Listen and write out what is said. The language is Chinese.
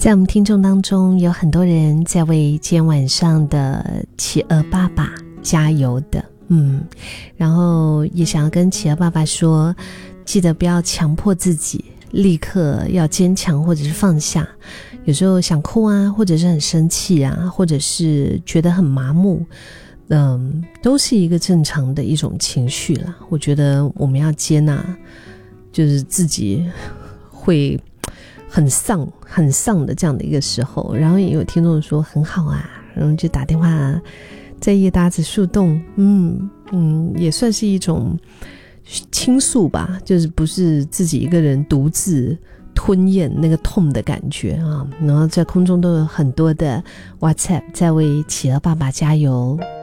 在我们听众当中，有很多人在为今天晚上的企鹅爸爸加油的，然后也想要跟企鹅爸爸说，记得不要强迫自己立刻要坚强或者是放下，有时候想哭啊，或者是很生气啊，或者是觉得很麻木，都是一个正常的一种情绪啦。我觉得我们要接纳，就是自己会很丧的这样的一个时候。然后也有听众说很好啊，然后就打电话在夜搭子树洞，也算是一种倾诉吧，就是不是自己一个人独自吞咽那个痛的感觉啊。然后在空中都有很多的 WhatsApp 在为企鹅爸爸加油，